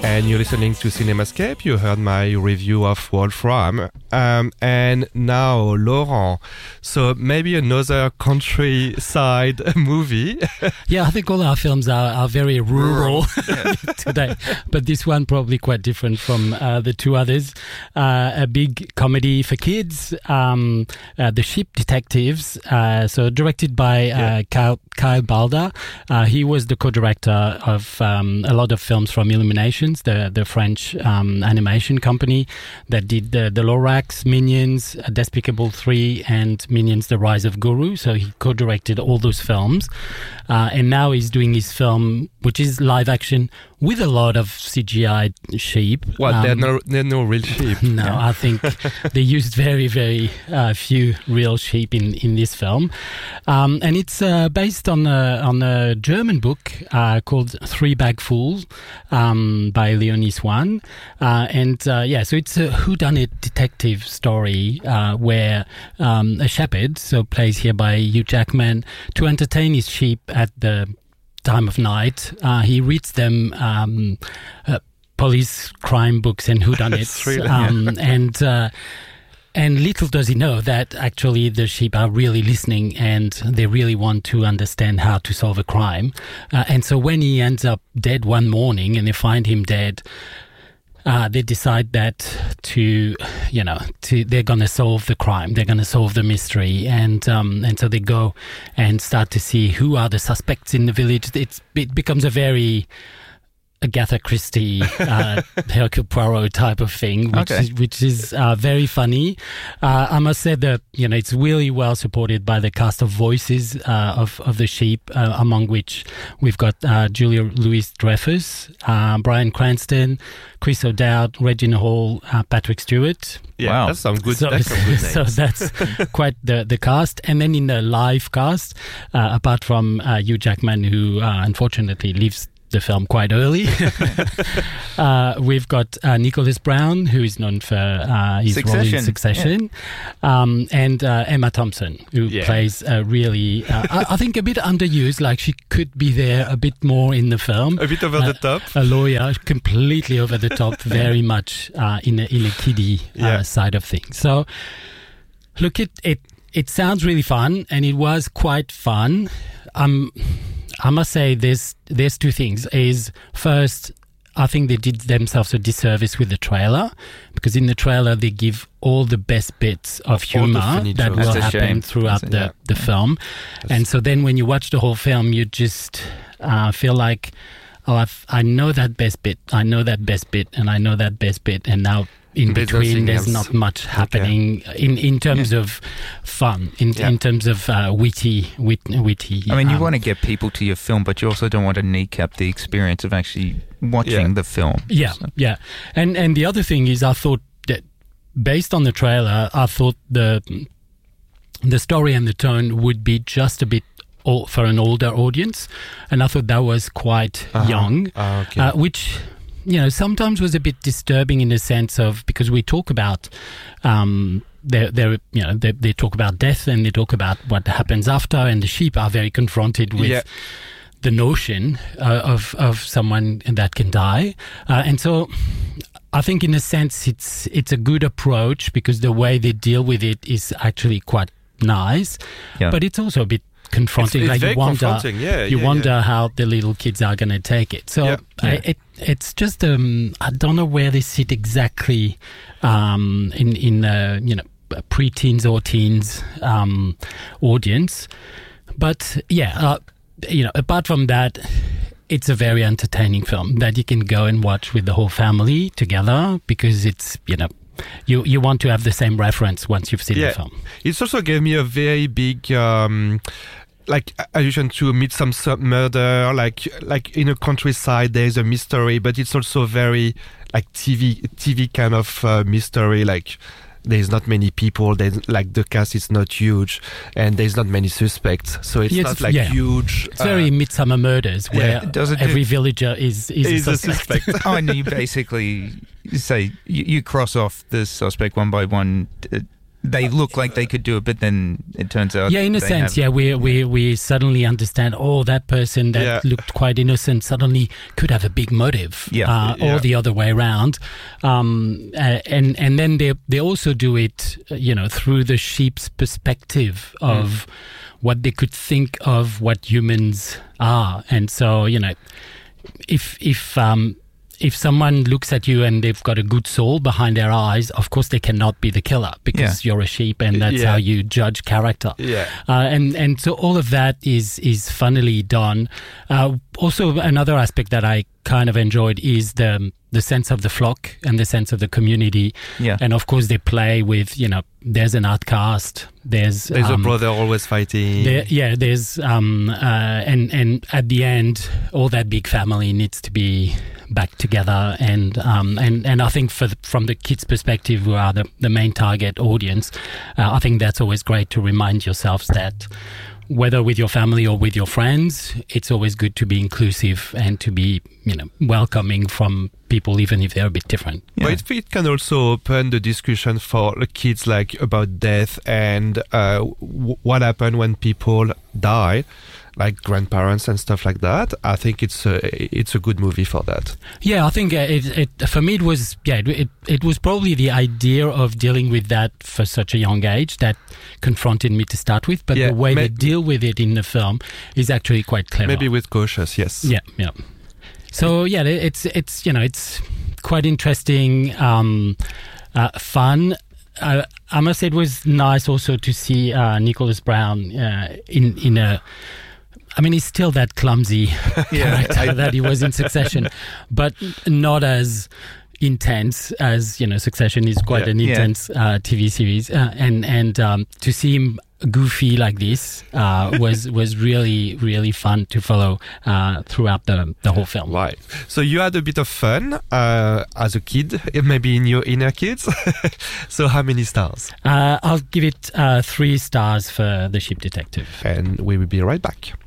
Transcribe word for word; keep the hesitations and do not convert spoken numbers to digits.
and you're listening to Cinemascape. You heard my review of Wolfram. Um, and now, Laurent, so maybe another countryside movie. Yeah, I think all our films are, are very rural today, but this one probably quite different from uh, the two others. Uh, a big comedy for kids, um, uh, The Ship Detectives, uh, so directed by uh, yeah. Kyle, Kyle Balda. Uh, he was the co-director of um, a lot of films from Illuminations, the, the French um, animation company that did the, the Lorax, Minions, uh, Despicable three, and Minions: The Rise of Guru. So he co-directed all those films. Uh, and now he's doing his film, which is live action with a lot of C G I sheep. What, um, they're, no, they're no real sheep? No, yeah. I think they used very, very uh, few real sheep in, in this film. Um, and it's uh, based on a, on a German book uh, called Three Bagfuls um, by Leonie Swan. Uh, and uh, yeah, so it's a whodunit detective story uh, where um, a shepherd, so plays here by Hugh Jackman, to entertain his sheep at the time of night, uh, he reads them um, uh, police crime books and whodunits, really, um, yeah. and uh, and little does he know that actually the sheep are really listening and they really want to understand how to solve a crime. Uh, and so when he ends up dead one morning and they find him dead, Uh, they decide that to, you know, to they're going to solve the crime, they're going to solve the mystery, and um, and so they go and start to see who are the suspects in the village. It's, it becomes a very Agatha Christie, uh, Hercule Poirot type of thing, which okay. is, which is uh, very funny. Uh, I must say that, you know, it's really well supported by the cast of voices uh, of, of the sheep, uh, among which we've got uh, Julia Louis-Dreyfus, uh, Bryan Cranston, Chris O'Dowd, Regina Hall, uh, Patrick Stewart. Yeah, wow. that's some good, So, that's some good so names. that's quite the, the cast. And then in the live cast, uh, apart from uh, Hugh Jackman, who uh, unfortunately leaves the film quite early. uh, we've got uh, Nicholas Brown, who is known for uh, his Succession. role in Succession, yeah. um, and uh, Emma Thompson, who yeah. plays a really, uh, I, I think, a bit underused. Like she could be there a bit more in the film. A bit over uh, the top. A lawyer, completely over the top, very much uh, in a, in a kiddie uh, yeah. side of things. So, look, it it it sounds really fun, and it was quite fun. Um. I must say there's there's two things. Is first, I think they did themselves a disservice with the trailer, because in the trailer they give all the best bits of humor that will That's a happen shame. throughout That's a- the, yeah. the film. That's And so then when you watch the whole film, you just uh, feel like, oh, I've, I know that best bit, I know that best bit, and I know that best bit, and now in There's between nothing there's else. not much happening in, in terms Yeah. of fun, in, Yeah. in terms of uh, witty, wit, witty. I mean, you um, want to get people to your film, but you also don't want to kneecap the experience of actually watching Yeah. the film. Yeah, So- yeah. And and the other thing is, I thought that based on the trailer, I thought the the story and the tone would be just a bit old for an older audience, and I thought that was quite Uh-huh. young, Ah, okay. uh, which, you know, sometimes was a bit disturbing in the sense of, because we talk about um they they you know they, they talk about death and they talk about what happens after, and the sheep are very confronted with Yeah. the notion uh, of of someone that can die, uh, and so I think in a sense it's it's a good approach, because the way they deal with it is actually quite nice, Yeah. but it's also a bit confronting. It's- it's like very you wonder, confronting, yeah, you yeah, wonder yeah. how the little kids are going to take it. So Yeah. I, Yeah. it it's just um I don't know where they sit exactly um in in uh, you know pre-teens or teens um audience, but yeah, uh, you know, apart from that, it's a very entertaining film that you can go and watch with the whole family together, because it's, you know, you you want to have the same reference once you've seen Yeah. the film. It also gave me a very big, um, like, allusion to Midsomer Murder. Like, like in a countryside, there's a mystery, but it's also very like T V, T V kind of uh, mystery. Like, there's not many people. There's like the cast is not huge, and there's not many suspects. So it's Yeah, not it's- like yeah. huge. It's very Midsummer Murders, yeah, where it does it do- every villager is is, is a a suspect. suspect. Oh, and you basically say you, you cross off the suspect one by one. Uh, they look like they could do it, but then it turns out yeah, in a they sense, have, yeah, we we we suddenly understand. Oh, that person that Yeah. looked quite innocent suddenly could have a big motive, Yeah. uh, Yeah. or the other way around. Um, uh, and and then they they also do it, uh, you know, through the sheep's perspective of Mm. what they could think of what humans are, and so you know, if if um. If someone looks at you and they've got a good soul behind their eyes, of course they cannot be the killer because you're a sheep, and that's Yeah. how you judge character. Yeah. Uh, and and so all of that is is funnily done. Uh, also, another aspect that I kind of enjoyed is the the sense of the flock and the sense of the community. Yeah. And of course, they play with, you know, there's an outcast. There's There's um, a brother always fighting. there, yeah, there's um uh and and at the end, all that big family needs to be back together, and um and and I think for the, from the kids' perspective, who are the the main target audience, uh, I think that's always great to remind yourselves that whether with your family or with your friends, it's always good to be inclusive and to be, you know, welcoming from people, even if they're a bit different. Yeah. But it can also open the discussion for the kids, like about death and uh, w- what happened when people die, like grandparents and stuff like that. I think it's a, it's a good movie for that. Yeah, I think uh, it, it for me it was yeah it, it it was probably the idea of dealing with that for such a young age that confronted me to start with, but Yeah, the way ma- they deal with it in the film is actually quite clever. Maybe with cautious, yes. Yeah, yeah. So yeah, it's it's you know it's quite interesting, um, uh, fun. Uh, I must say it was nice also to see uh, Nicholas Brown uh, in in a. I mean, he's still that clumsy character that he was in Succession, but not as intense as, you know, Succession is quite Yeah. an Yeah. intense uh, T V series, uh, and and um, to see him goofy like this uh, was was really really fun to follow uh, throughout the the whole film. Right. So you had a bit of fun uh, as a kid, maybe in your inner kids. So how many stars? Uh, I'll give it uh, three stars for The Sheep Detective. And we will be right back.